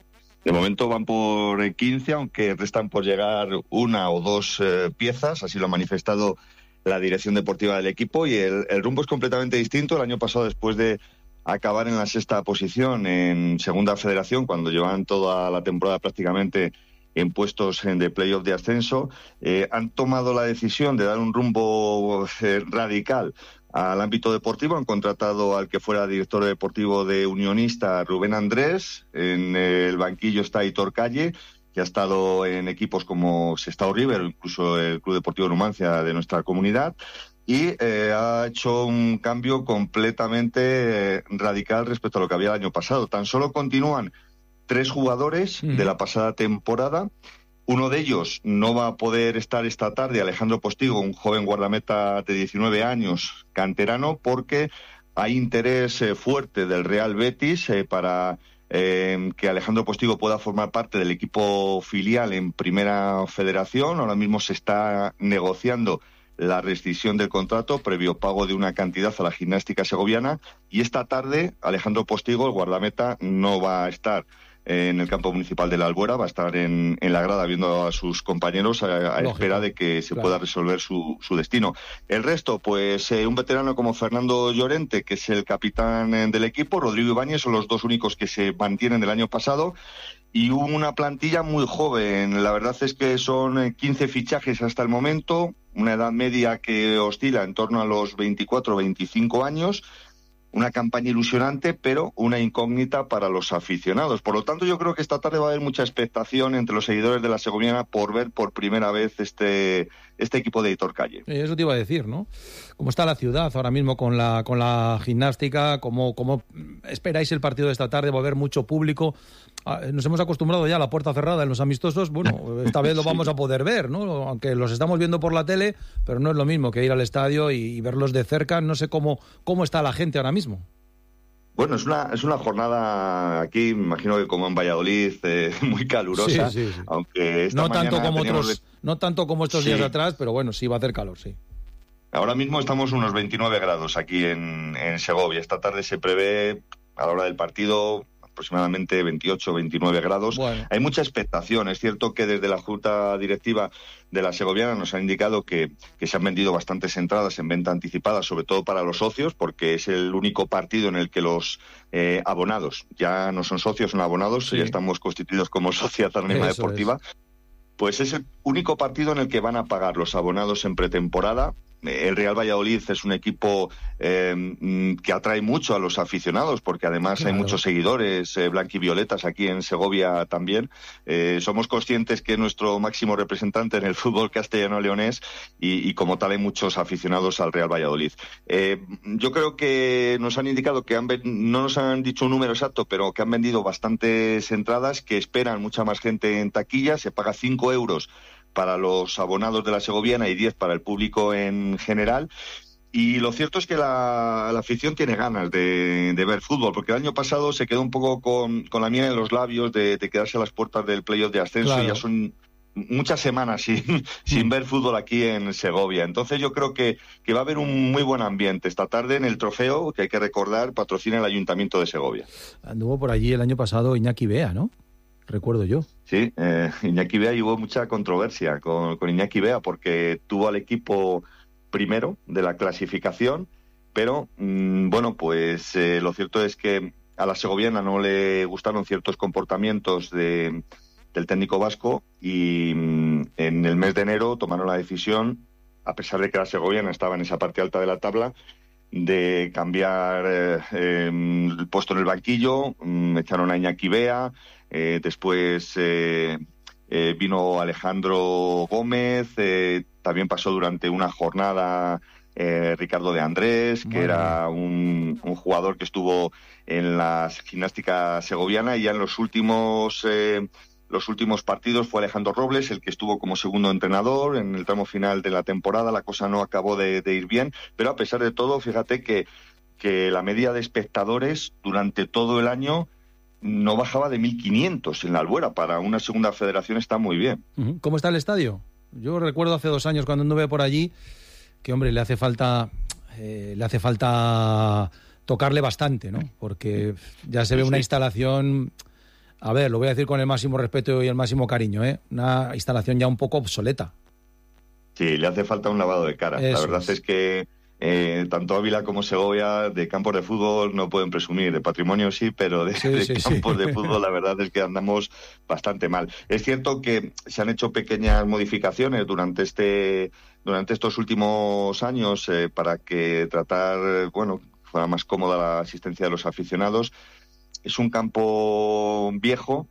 De momento van por 15, aunque restan por llegar una o dos piezas, así lo ha manifestado la dirección deportiva del equipo, y el rumbo es completamente distinto. El año pasado, después de acabar en la 6ª posición en Segunda Federación, cuando llevan toda la temporada prácticamente en puestos de playoff de ascenso, han tomado la decisión de dar un rumbo radical al ámbito deportivo. Han contratado al que fuera director deportivo de Unionista, Rubén Andrés. En el banquillo está Hitor Calle, que ha estado en equipos como Sestao River o incluso el Club Deportivo Numancia de nuestra comunidad, y ha hecho un cambio completamente radical respecto a lo que había el año pasado. Tan solo continúan 3 jugadores de la pasada temporada. Uno de ellos no va a poder estar esta tarde, Alejandro Postigo, un joven guardameta de 19 años, canterano, porque hay interés fuerte del Real Betis para que Alejandro Postigo pueda formar parte del equipo filial en Primera Federación. Ahora mismo se está negociando la rescisión del contrato previo pago de una cantidad a la gimnástica segoviana, y esta tarde Alejandro Postigo, el guardameta, no va a estar en el campo municipal de la Albuera, va a estar en la grada viendo a sus compañeros a espera de que se pueda resolver su destino. El resto, pues un veterano como Fernando Llorente, que es el capitán del equipo, Rodrigo Ibáñez, son los dos únicos que se mantienen del año pasado, y una plantilla muy joven. La verdad es que son 15 fichajes hasta el momento, una edad media que oscila en torno a los 24 o 25 años, una campaña ilusionante, pero una incógnita para los aficionados. Por lo tanto, yo creo que esta tarde va a haber mucha expectación entre los seguidores de la segoviana por ver por primera vez este equipo de Hitor Calle. Eso te iba a decir, ¿no? ¿Cómo está la ciudad ahora mismo con la gimnástica? ¿Cómo esperáis el partido de esta tarde? ¿Va a haber mucho público? Nos hemos acostumbrado ya a la puerta cerrada en los amistosos. Bueno, esta vez lo vamos a poder ver, ¿no? Aunque los estamos viendo por la tele, pero no es lo mismo que ir al estadio y verlos de cerca. No sé cómo está la gente ahora mismo. Bueno, es una jornada aquí, me imagino que como en Valladolid, muy calurosa, sí. Aunque esta no tanto como estos días atrás, pero bueno, sí va a hacer calor, sí. Ahora mismo estamos unos 29 grados aquí en Segovia. Esta tarde se prevé, a la hora del partido, aproximadamente 28 o 29 grados. Bueno. Hay mucha expectación. Es cierto que desde la Junta Directiva de la segoviana nos han indicado que se han vendido bastantes entradas en venta anticipada, sobre todo para los socios, porque es el único partido en el que los abonados ya no son socios, son abonados, ya estamos constituidos como Sociedad Anónima Deportiva. Pues es el único partido en el que van a pagar los abonados en pretemporada el Real Valladolid es un equipo que atrae mucho a los aficionados, porque además hay muchos seguidores blanquivioletas aquí en Segovia también. Somos conscientes que es nuestro máximo representante en el fútbol castellano-leonés y como tal hay muchos aficionados al Real Valladolid. Yo creo que nos han indicado que no nos han dicho un número exacto, pero que han vendido bastantes entradas, que esperan mucha más gente en taquilla. Se paga 5 euros para los abonados de la Segoviana y 10 para el público en general. Y lo cierto es que la afición tiene ganas de ver fútbol, porque el año pasado se quedó un poco con la miel en los labios de quedarse a las puertas del playoff de ascenso. Claro. Y ya son muchas semanas sin ver fútbol aquí en Segovia. Entonces yo creo que va a haber un muy buen ambiente esta tarde en el trofeo, que hay que recordar, patrocina el Ayuntamiento de Segovia. Anduvo por allí el año pasado Iñaki Bea, ¿no? Recuerdo yo. Sí, Iñaki Bea, y hubo mucha controversia con Iñaki Bea, porque tuvo al equipo primero de la clasificación, pero bueno, pues lo cierto es que a la segoviana no le gustaron ciertos comportamientos del técnico vasco, y en el mes de enero tomaron la decisión, a pesar de que la segoviana estaba en esa parte alta de la tabla, de cambiar el puesto en el banquillo. Echaron a Iñaki Bea, después vino Alejandro Gómez, también pasó durante una jornada Ricardo de Andrés, que era un jugador que estuvo en la gimnástica segoviana, y ya en los últimos partidos fue Alejandro Robles el que estuvo como segundo entrenador. En el tramo final de la temporada la cosa no acabó de ir bien, pero a pesar de todo, fíjate que la media de espectadores durante todo el año no bajaba de 1.500 en la Albuera. Para una segunda federación está muy bien. ¿Cómo está el estadio? Yo recuerdo hace 2 años cuando anduve por allí que, hombre, le hace falta tocarle bastante, ¿no? Porque ya se ve una instalación... A ver, lo voy a decir con el máximo respeto y el máximo cariño, una instalación ya un poco obsoleta. Sí, le hace falta un lavado de cara. La verdad es que tanto Ávila como Segovia de campos de fútbol no pueden presumir. De patrimonio sí, pero de campos de fútbol la verdad es que andamos bastante mal. Es cierto que se han hecho pequeñas modificaciones durante estos últimos años para que fuera más cómoda la asistencia de los aficionados. Es un campo viejo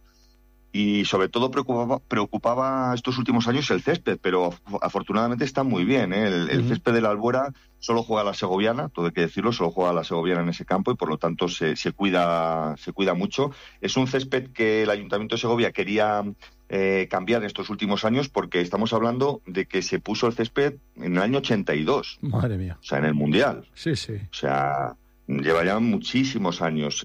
y sobre todo preocupaba estos últimos años el césped, pero afortunadamente está muy bien, ¿eh? El césped de la Albuera solo juega la segoviana, todo hay que decirlo, solo juega la segoviana en ese campo, y por lo tanto se cuida mucho. Es un césped que el Ayuntamiento de Segovia quería cambiar en estos últimos años, porque estamos hablando de que se puso el césped en el año 82. Madre mía. O sea, en el Mundial. Sí. O sea... lleva ya muchísimos años.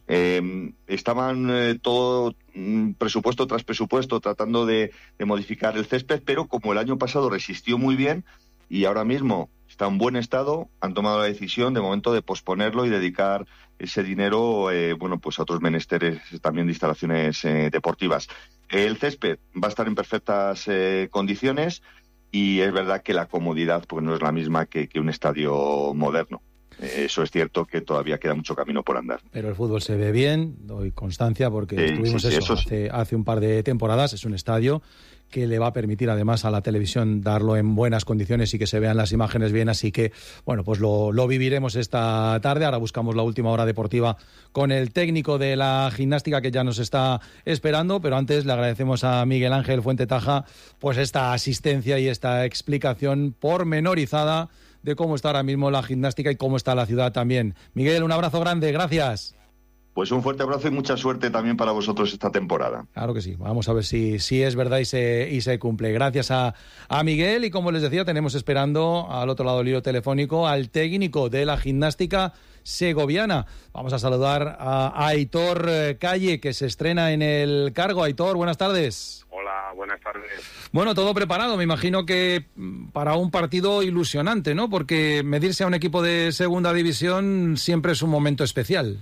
Estaban todo presupuesto tras presupuesto tratando de modificar el césped, pero como el año pasado resistió muy bien y ahora mismo está en buen estado, han tomado la decisión de momento de posponerlo y dedicar ese dinero pues a otros menesteres también de instalaciones deportivas. El césped va a estar en perfectas condiciones, y es verdad que la comodidad pues no es la misma que un estadio moderno. Eso es cierto, que todavía queda mucho camino por andar. Pero el fútbol se ve bien, doy constancia, porque estuvimos hace un par de temporadas. Es un estadio que le va a permitir además a la televisión darlo en buenas condiciones y que se vean las imágenes bien, así que bueno, pues lo viviremos esta tarde. Ahora buscamos la última hora deportiva con el técnico de la gimnástica, que ya nos está esperando, pero antes le agradecemos a Miguel Ángel Fuente Taja pues esta asistencia y esta explicación pormenorizada de cómo está ahora mismo la gimnástica y cómo está la ciudad también. Miguel, un abrazo grande, gracias. Pues un fuerte abrazo y mucha suerte también para vosotros esta temporada. Claro que sí, vamos a ver si es verdad y se cumple. Gracias a Miguel, y como les decía, tenemos esperando al otro lado del hilo telefónico al técnico de la gimnástica segoviana. Vamos a saludar a Aitor Calle, que se estrena en el cargo. Aitor, buenas tardes. Hola, buenas tardes. Bueno, todo preparado, me imagino que para un partido ilusionante, ¿no? Porque medirse a un equipo de segunda división siempre es un momento especial.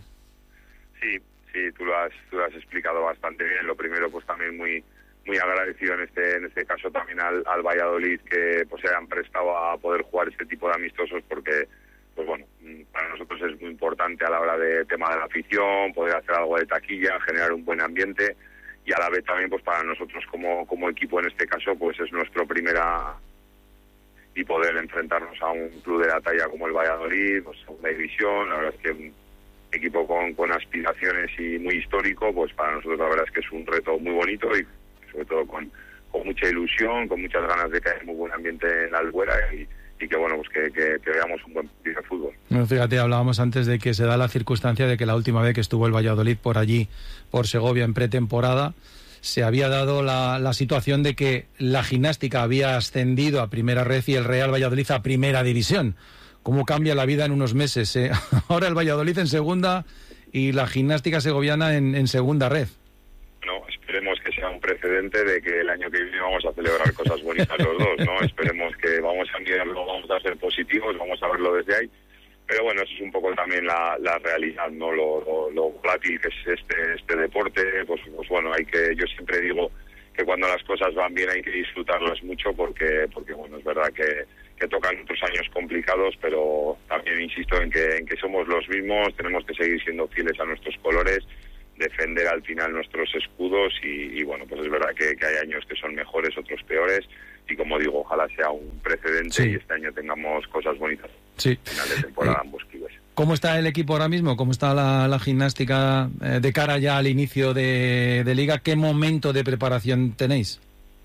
Sí, tú lo has explicado bastante bien. Lo primero, pues también muy agradecido en este caso también al Valladolid, que pues se hayan prestado a poder jugar este tipo de amistosos, porque pues bueno, para nosotros es muy importante a la hora de tema de la afición, poder hacer algo de taquilla, generar un buen ambiente, y a la vez también pues para nosotros como equipo en este caso pues es nuestro primera poder enfrentarnos a un club de la talla como el Valladolid, pues segunda división. La verdad es que un equipo con aspiraciones y muy histórico, pues para nosotros la verdad es que es un reto muy bonito y sobre todo con mucha ilusión, con muchas ganas de que haya muy buen ambiente en la Albuera y que bueno, pues que veamos un buen partido de fútbol. Bueno, fíjate, hablábamos antes de que se da la circunstancia de que la última vez que estuvo el Valladolid por allí, por Segovia, en pretemporada, se había dado la situación de que la Gimnástica había ascendido a Primera Red y el Real Valladolid a Primera División. ¿Cómo cambia la vida en unos meses? Ahora el Valladolid en segunda y la Gimnástica segoviana en Segunda Red. Bueno, esperemos que sea un precedente de que el año que viene vamos a celebrar cosas bonitas los dos, ¿no? Esperemos que vamos a mirarlo, vamos a ser positivos, vamos a verlo desde ahí. Pero bueno, eso es un poco también la realidad, ¿no? Lo volátil que es este deporte, pues bueno, yo siempre digo que cuando las cosas van bien hay que disfrutarlas mucho porque bueno, es verdad que tocan otros años complicados, pero también insisto en que somos los mismos, tenemos que seguir siendo fieles a nuestros colores, defender al final nuestros escudos y bueno, pues es verdad que hay años que son mejores, otros peores y como digo, ojalá sea un precedente y este año tengamos cosas bonitas. Sí. Final de temporada ambos clubes. ¿Cómo está el equipo ahora mismo? ¿Cómo está la Gimnástica de cara ya al inicio de Liga? ¿Qué momento de preparación tenéis?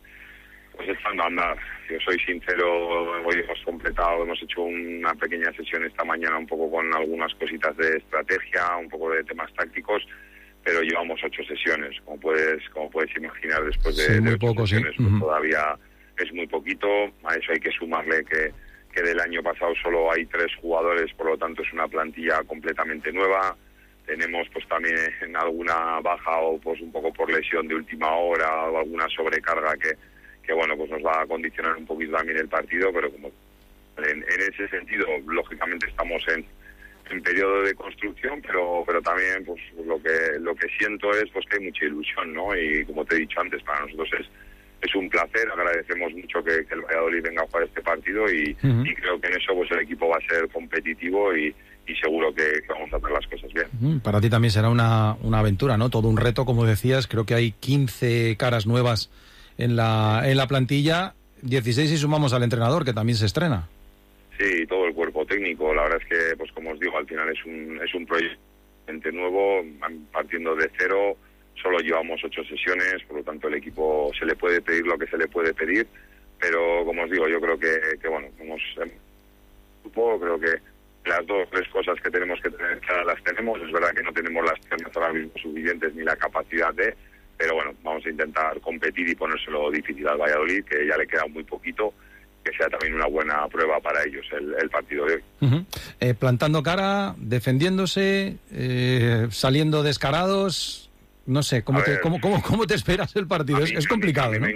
Pues echando a andar. Yo soy sincero, hoy hemos hecho una pequeña sesión esta mañana un poco con algunas cositas de estrategia, un poco de temas tácticos, pero llevamos 8 sesiones, como puedes imaginar, después de muy 8 poco, sesiones, sí. Pues todavía es muy poquito. A eso hay que sumarle que del año pasado solo hay 3 jugadores, por lo tanto es una plantilla completamente nueva. Tenemos pues también en alguna baja o pues un poco por lesión de última hora o alguna sobrecarga que bueno, pues nos va a condicionar un poquito también el partido, pero como en ese sentido, lógicamente estamos en periodo de construcción, pero también pues lo que siento es pues que hay mucha ilusión, ¿no? Y como te he dicho antes, para nosotros es un placer, agradecemos mucho que el Valladolid venga a jugar este partido y creo que en eso pues el equipo va a ser competitivo y seguro que vamos a hacer las cosas bien. Para ti también será una aventura, ¿no? Todo un reto, como decías, creo que hay 15 caras nuevas en la plantilla, 16 si sumamos al entrenador, que también se estrena. Sí, todo el cuerpo técnico. La verdad es que, pues como os digo, al final es un proyecto nuevo, partiendo de cero. Solo llevamos 8 sesiones, por lo tanto el equipo se le puede pedir lo que se le puede pedir, pero como os digo, yo creo que bueno, creo que las 2 o 3 cosas que tenemos que tener claras las tenemos. Es verdad que no tenemos las piernas ahora mismo suficientes ni la capacidad pero bueno, vamos a intentar competir y ponérselo difícil al Valladolid, que ya le queda muy poquito, que sea también una buena prueba para ellos el partido de hoy. Plantando cara, defendiéndose, saliendo descarados, no sé, ¿cómo te esperas el partido? Es complicado, ¿no?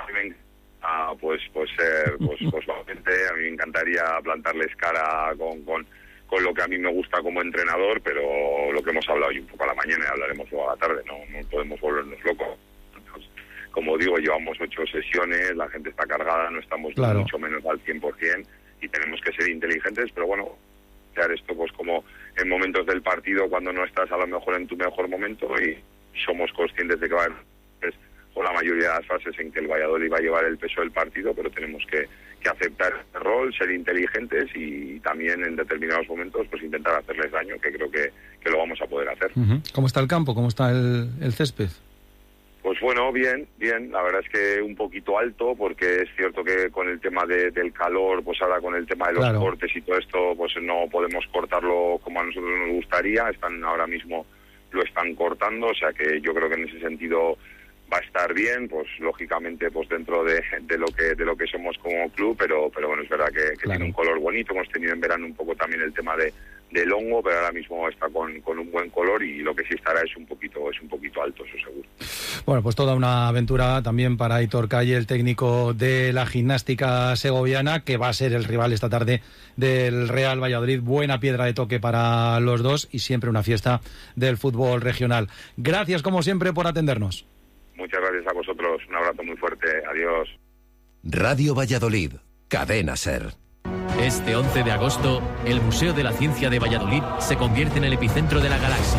Pues valiente. A mí me encantaría plantarles cara con lo que a mí me gusta como entrenador, pero lo que hemos hablado hoy un poco a la mañana y hablaremos luego a la tarde, no podemos volvernos locos. Como digo, llevamos 8 sesiones, la gente está cargada, no estamos mucho menos al 100% y tenemos que ser inteligentes, pero bueno, hacer esto pues como en momentos del partido cuando no estás a lo mejor en tu mejor momento y somos conscientes de que va a haber con la mayoría de las fases en que el Valladolid va a llevar el peso del partido, pero tenemos que aceptar el rol, ser inteligentes y también en determinados momentos pues intentar hacerles daño, que creo que lo vamos a poder hacer. ¿Cómo está el campo? ¿Cómo está el césped? Pues bueno, bien, la verdad es que un poquito alto, porque es cierto que con el tema del calor, pues ahora con el tema de los cortes y todo esto, pues no podemos cortarlo como a nosotros nos gustaría, ahora mismo lo están cortando, o sea que yo creo que en ese sentido va a estar bien, pues lógicamente pues dentro de lo que somos como club, pero bueno, es verdad que tiene un color bonito. Hemos tenido en verano un poco también el tema del hongo, pero ahora mismo está con un buen color y lo que sí estará es un poquito alto, eso seguro. Bueno, pues toda una aventura también para Aitor Calle, el técnico de la Gimnástica segoviana, que va a ser el rival esta tarde del Real Valladolid. Buena piedra de toque para los dos y siempre una fiesta del fútbol regional. Gracias como siempre por atendernos. Muchas gracias a vosotros, un abrazo muy fuerte, adiós. Radio Valladolid, Cadena SER. Este 11 de agosto, el Museo de la Ciencia de Valladolid se convierte en el epicentro de la galaxia.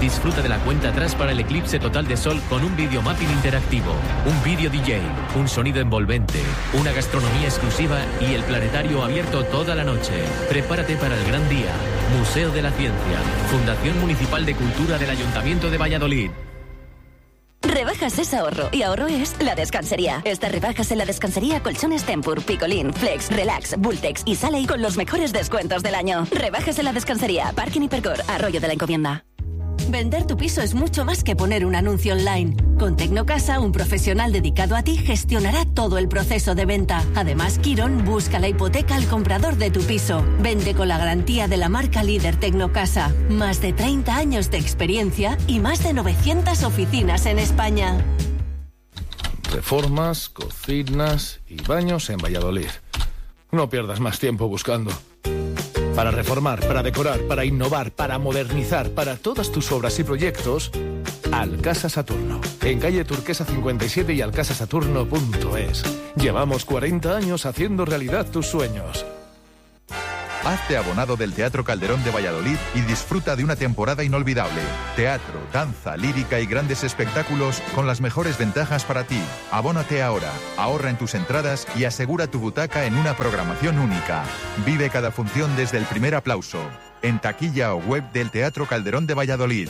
Disfruta de la cuenta atrás para el eclipse total de sol con un video mapping interactivo, un vídeo DJ, un sonido envolvente, una gastronomía exclusiva y el planetario abierto toda la noche. Prepárate para el gran día. Museo de la Ciencia, Fundación Municipal de Cultura del Ayuntamiento de Valladolid. Rebajas es ahorro y ahorro es La Descansería. Estas rebajas en La Descansería, colchones Tempur, Picolín, Flex, Relax, Bultex y Sale con los mejores descuentos del año. Rebajas en La Descansería, Parking Hipercor, Arroyo de la Encomienda. Vender tu piso es mucho más que poner un anuncio online. Con Tecnocasa, un profesional dedicado a ti gestionará todo el proceso de venta. Además, Quirón busca la hipoteca al comprador de tu piso. Vende con la garantía de la marca líder Tecnocasa. Más de 30 años de experiencia y más de 900 oficinas en España. Reformas, cocinas y baños en Valladolid. No pierdas más tiempo buscando. Para reformar, para decorar, para innovar, para modernizar, para todas tus obras y proyectos, Alcasa Saturno. En calle Turquesa 57 y alcasasaturno.es. Llevamos 40 años haciendo realidad tus sueños. Hazte abonado del Teatro Calderón de Valladolid y disfruta de una temporada inolvidable. Teatro, danza, lírica y grandes espectáculos con las mejores ventajas para ti. Abónate ahora, ahorra en tus entradas y asegura tu butaca en una programación única. Vive cada función desde el primer aplauso. En taquilla o web del Teatro Calderón de Valladolid.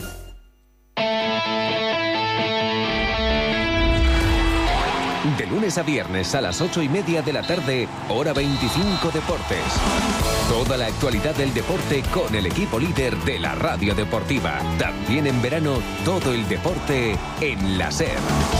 De lunes a viernes a las 8:30 de la tarde, hora 25 Deportes. Toda la actualidad del deporte con el equipo líder de la radio deportiva. También en verano, todo el deporte en la SER.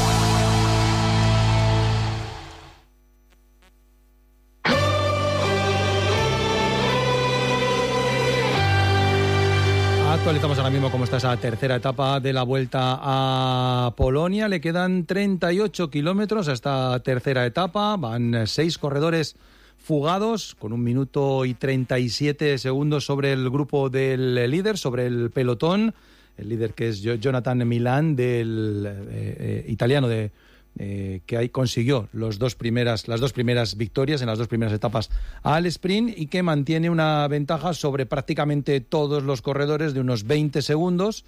Actualizamos ahora mismo cómo está esa tercera etapa de la Vuelta a Polonia. Le quedan 38 kilómetros a esta tercera etapa. Van 6 corredores fugados con 1 minuto y 37 segundos sobre el grupo del líder, sobre el pelotón. El líder, que es Jonathan Milan, del italiano que ahí consiguió las dos primeras victorias en las 2 primeras etapas al sprint, y que mantiene una ventaja sobre prácticamente todos los corredores de unos 20 segundos,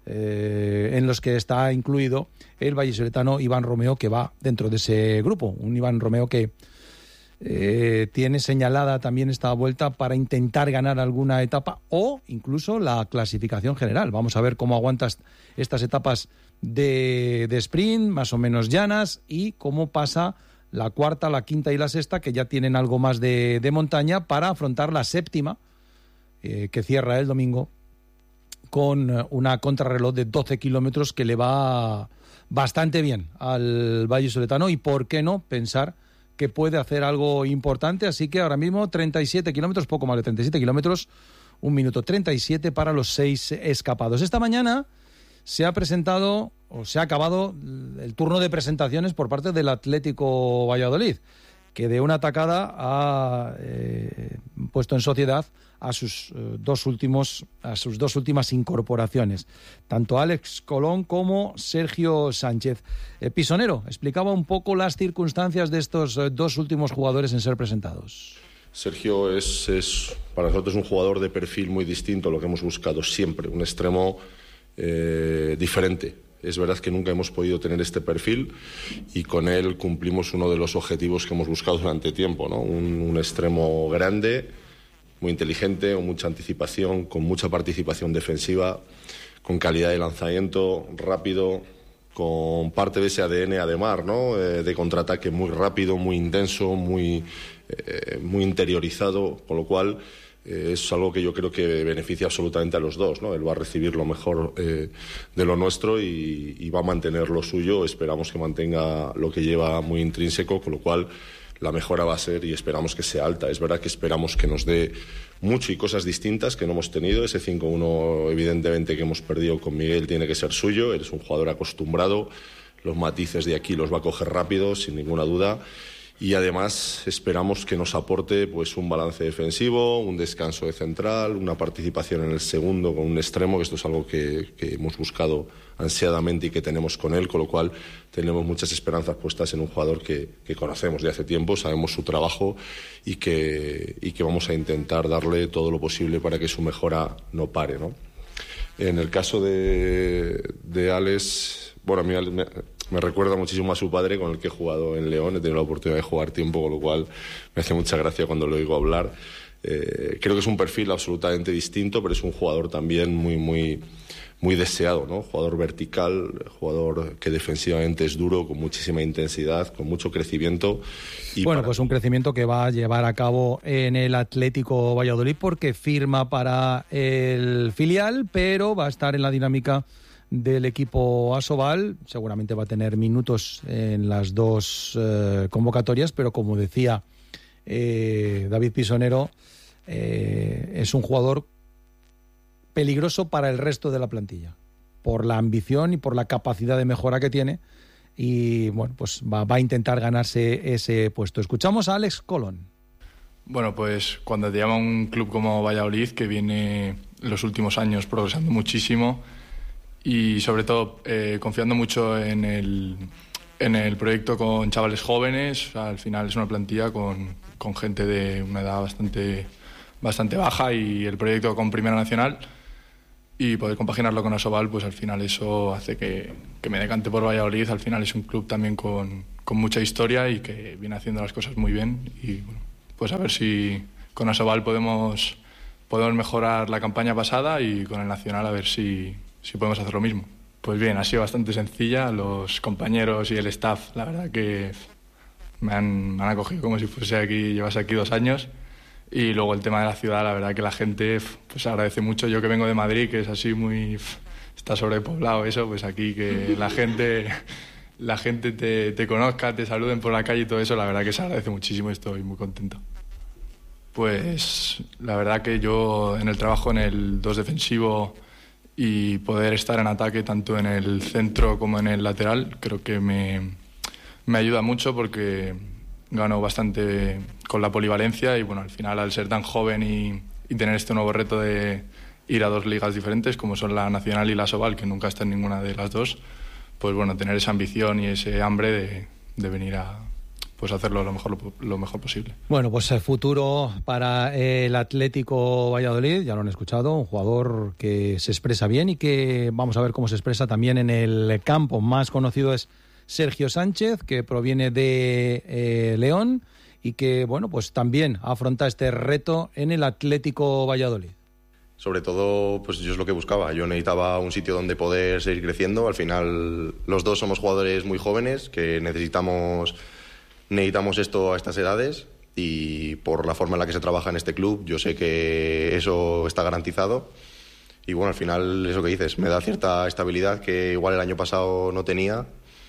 en los que está incluido el vallisoletano Iván Romeo, que va dentro de ese grupo. Un Iván Romeo que tiene señalada también esta vuelta para intentar ganar alguna etapa o incluso la clasificación general. Vamos a ver cómo aguantas estas etapas de sprint, más o menos llanas, y cómo pasa la cuarta, la quinta y la sexta, que ya tienen algo más de montaña, para afrontar la séptima, que cierra el domingo, con una contrarreloj de 12 kilómetros que le va bastante bien al vallisoletano, y por qué no pensar que puede hacer algo importante. Así que ahora mismo 37 kilómetros, poco más de 37 kilómetros, 1 minuto 37 para los 6 escapados. Esta mañana se ha presentado, o se ha acabado el turno de presentaciones por parte del Atlético Valladolid, que de una tacada ha puesto en sociedad a sus dos últimas incorporaciones, tanto Alex Colón como Sergio Sánchez. Pisonero, explicaba un poco las circunstancias de estos 2 últimos jugadores en ser presentados. Sergio es para nosotros un jugador de perfil muy distinto a lo que hemos buscado siempre, un extremo diferente. Es verdad que nunca hemos podido tener este perfil, y con él cumplimos uno de los objetivos que hemos buscado durante tiempo, ¿no? Un extremo grande, muy inteligente, con mucha anticipación, con mucha participación defensiva, con calidad de lanzamiento, rápido, con parte de ese ADN Ademar, ¿no? De contraataque muy rápido, muy intenso, muy interiorizado, con lo cual es algo que yo creo que beneficia absolutamente a los dos, ¿no? Él va a recibir lo mejor de lo nuestro y va a mantener lo suyo. Esperamos que mantenga lo que lleva muy intrínseco, con lo cual la mejora va a ser, y esperamos que sea alta. Es verdad que esperamos que nos dé mucho y cosas distintas que no hemos tenido. Ese 5-1 evidentemente que hemos perdido con Miguel tiene que ser suyo. Él es un jugador acostumbrado, los matices de aquí los va a coger rápido, sin ninguna duda. Y además esperamos que nos aporte pues un balance defensivo, un descanso de central, una participación en el segundo con un extremo, que esto es algo que hemos buscado ansiadamente y que tenemos con él, con lo cual tenemos muchas esperanzas puestas en un jugador que conocemos de hace tiempo, sabemos su trabajo y que vamos a intentar darle todo lo posible para que su mejora no pare, ¿no? En el caso de Alex, bueno, a mí Alex me recuerda muchísimo a su padre, con el que he jugado en León. He tenido la oportunidad de jugar tiempo, con lo cual me hace mucha gracia cuando lo oigo hablar. Creo que es un perfil absolutamente distinto, pero es un jugador también muy deseado, ¿no? Jugador vertical, jugador que defensivamente es duro, con muchísima intensidad, con mucho crecimiento. Y bueno, pues un crecimiento que va a llevar a cabo en el Atlético Valladolid, porque firma para el filial, pero va a estar en la dinámica del equipo Asobal. Seguramente va a tener minutos en las dos convocatorias, pero como decía David Pisonero, es un jugador peligroso para el resto de la plantilla, por la ambición y por la capacidad de mejora que tiene, y bueno, pues va a intentar ganarse ese puesto. Escuchamos a Alex Colón. Bueno, pues cuando te llama un club como Valladolid, que viene en los últimos años progresando muchísimo y sobre todo confiando mucho en el proyecto con chavales jóvenes, o sea, al final es una plantilla con gente de una edad bastante baja, y el proyecto con Primera Nacional, y poder compaginarlo con Asobal, pues al final eso hace que me decante por Valladolid. Al final es un club también con mucha historia y que viene haciendo las cosas muy bien, y bueno, pues a ver si con Asobal podemos mejorar la campaña pasada, y con el Nacional a ver si podemos hacer lo mismo. Pues bien, ha sido bastante sencilla. Los compañeros y el staff, la verdad que me han acogido como si llevase aquí 2 años. Y luego el tema de la ciudad, la verdad que la gente pues agradece mucho. Yo que vengo de Madrid, que es así está sobrepoblado eso, pues aquí que la gente te conozca, te saluden por la calle y todo eso, la verdad que se agradece muchísimo y estoy muy contento. Pues la verdad que yo en el trabajo en el 2 defensivo y poder estar en ataque tanto en el centro como en el lateral, creo que me ayuda mucho, porque gano bastante con la polivalencia, y bueno, al final, al ser tan joven y tener este nuevo reto de ir a 2 ligas diferentes, como son la Nacional y la Asobal, que nunca está en ninguna de las dos, pues bueno, tener esa ambición y ese hambre de venir a pues hacerlo lo mejor posible. Bueno, pues el futuro para el Atlético Valladolid, ya lo han escuchado, un jugador que se expresa bien y que vamos a ver cómo se expresa también en el campo. Más conocido es Sergio Sánchez, que proviene de León y que, bueno, pues también afronta este reto en el Atlético Valladolid. Sobre todo, pues yo es lo que buscaba. Yo necesitaba un sitio donde poder seguir creciendo. Al final, los dos somos jugadores muy jóvenes que necesitamos esto a estas edades, y por la forma en la que se trabaja en este club, yo sé que eso está garantizado. Y bueno, al final, eso que dices, me da cierta estabilidad que igual el año pasado no tenía.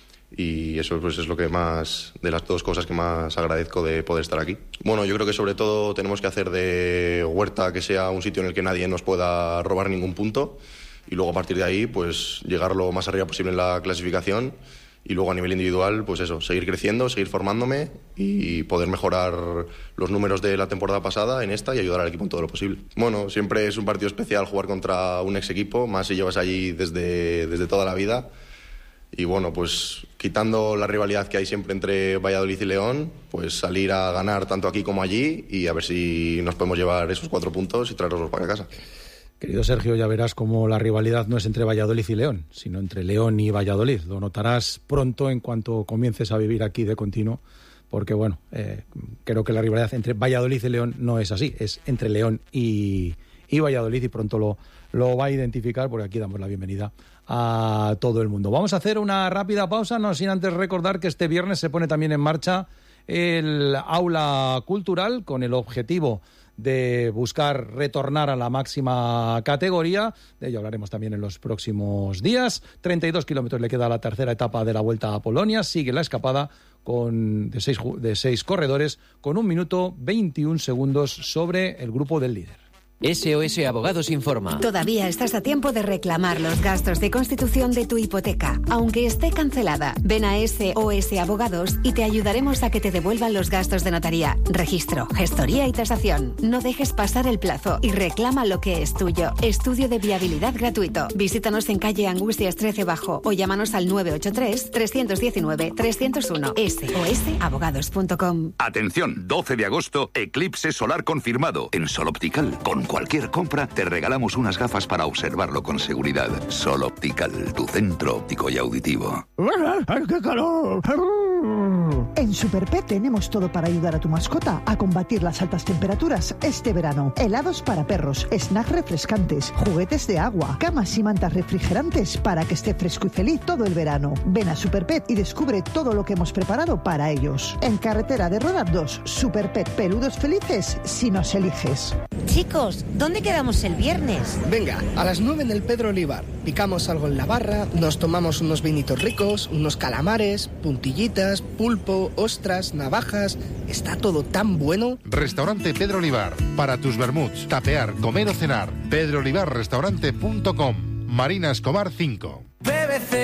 Y eso pues es lo que más, de las 2 cosas que más agradezco de poder estar aquí. Bueno, yo creo que sobre todo tenemos que hacer de Huerta que sea un sitio en el que nadie nos pueda robar ningún punto, y luego a partir de ahí pues llegar lo más arriba posible en la clasificación, y luego a nivel individual pues eso, seguir creciendo, seguir formándome y poder mejorar los números de la temporada pasada en esta y ayudar al equipo en todo lo posible. Bueno, siempre es un partido especial jugar contra un ex equipo, más si llevas allí desde toda la vida. Y bueno, pues quitando la rivalidad que hay siempre entre Valladolid y León, pues salir a ganar tanto aquí como allí, y a ver si nos podemos llevar esos 4 puntos y traerlos para casa. Querido Sergio, ya verás cómo la rivalidad no es entre Valladolid y León, sino entre León y Valladolid. Lo notarás pronto en cuanto comiences a vivir aquí de continuo, porque bueno, creo que la rivalidad entre Valladolid y León no es así, es entre León y Valladolid, y pronto lo va a identificar, porque aquí damos la bienvenida a todo el mundo. Vamos a hacer una rápida pausa, no sin antes recordar que este viernes se pone también en marcha el aula cultural, con el objetivo de buscar retornar a la máxima categoría. De ello hablaremos también en los próximos días. 32 kilómetros le queda a la tercera etapa de la Vuelta a Polonia. Sigue la escapada de 6 corredores, con 1 minuto 21 segundos sobre el grupo del líder. SOS Abogados informa. Todavía estás a tiempo de reclamar los gastos de constitución de tu hipoteca, aunque esté cancelada. Ven a SOS Abogados y te ayudaremos a que te devuelvan los gastos de notaría, registro, gestoría y tasación. No dejes pasar el plazo y reclama lo que es tuyo. Estudio de viabilidad gratuito. Visítanos en calle Angustias 13 Bajo o llámanos al 983-319-301. SOSabogados.com. Atención, 12 de agosto, eclipse solar confirmado en Sol Optical, con cualquier compra te regalamos unas gafas para observarlo con seguridad. Sol Optical, tu centro óptico y auditivo. ¡Qué calor! En Superpet tenemos todo para ayudar a tu mascota a combatir las altas temperaturas este verano. Helados para perros, snacks refrescantes, juguetes de agua, camas y mantas refrigerantes para que esté fresco y feliz todo el verano. Ven a Superpet y descubre todo lo que hemos preparado para ellos. En Carretera de Rodas 2, Superpet, peludos felices si nos eliges. Chicos, ¿dónde quedamos el viernes? Venga, a las 9 en el Pedro Olivar. Picamos algo en la barra, nos tomamos unos vinitos ricos, unos calamares, puntillitas, pulpo, ostras, navajas. Está todo tan bueno. Restaurante Pedro Olivar. Para tus vermuts, tapear, comer o cenar. pedroolivarrestaurante.com. Marina Escobar 5.